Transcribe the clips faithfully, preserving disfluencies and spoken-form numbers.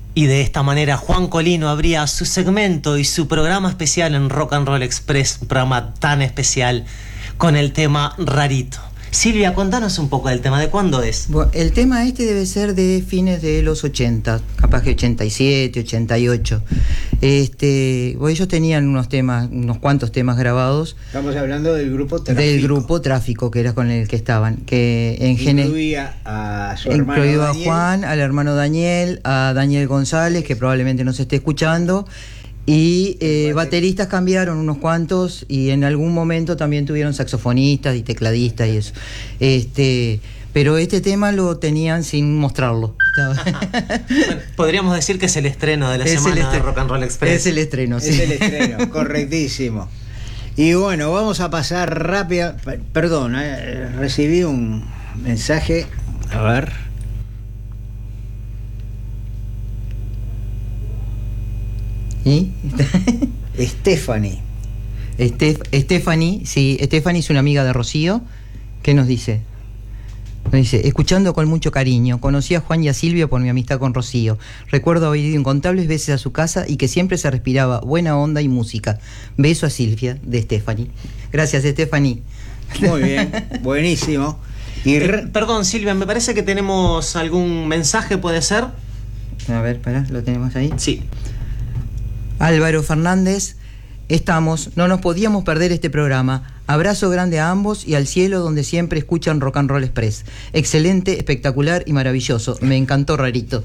Y de esta manera Juan Colino abría su segmento y su programa especial en Rock and Roll Express, un programa tan especial con el tema Rarito. Silvia, contanos un poco del tema, ¿de cuándo es? Bueno, el tema este debe ser de fines de los ochenta, capaz que ochenta y siete, ochenta y ocho. Este, bueno, ellos tenían unos temas, unos cuantos temas grabados. Estamos hablando del grupo Tráfico. Del grupo Tráfico, que era con el que estaban. Que en incluía a su hermano incluido Daniel. a Juan, al hermano Daniel, a Daniel González, que probablemente nos esté escuchando. Y eh, bateristas cambiaron unos cuantos y en algún momento también tuvieron saxofonistas y tecladistas y eso. Este, pero este tema lo tenían sin mostrarlo. Bueno, podríamos decir que es el estreno de la es semana de Rock and Roll Express. Es el estreno, sí. Es el estreno, correctísimo. Y bueno, vamos a pasar rápida. Perdón, eh, recibí un mensaje. A ver. ¿Y? Stephanie. Estef Stephanie, sí, Stephanie es una amiga de Rocío. ¿Qué nos dice? Nos dice, escuchando con mucho cariño, conocí a Juan y a Silvia por mi amistad con Rocío. Recuerdo haber ido incontables veces a su casa y que siempre se respiraba buena onda y música. Beso a Silvia, de Stephanie. Gracias, Stephanie. Muy bien, buenísimo. Y eh, perdón, Silvia, me parece que tenemos algún mensaje, ¿puede ser? A ver, pará, ¿lo tenemos ahí? Sí. Álvaro Fernández, estamos, no nos podíamos perder este programa. Abrazo grande a ambos y al cielo donde siempre escuchan Rock and Roll Express. Excelente, espectacular y maravilloso. Me encantó, Rarito.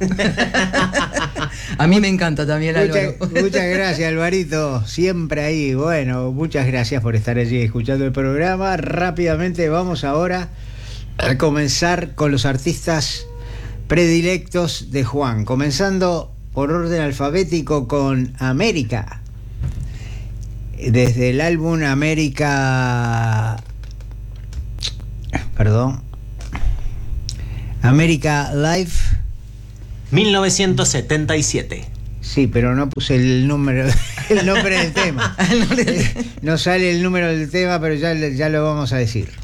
A mí me encanta también, Álvaro. Muchas, muchas gracias, Alvarito. Siempre ahí. Bueno, muchas gracias por estar allí escuchando el programa. Rápidamente vamos ahora a comenzar con los artistas predilectos de Juan. Comenzando por orden alfabético con América. Desde el álbum América... Perdón. América Live. mil novecientos setenta y siete. Sí, pero no puse el número, el nombre del tema. No sale el número del tema, pero ya, ya lo vamos a decir.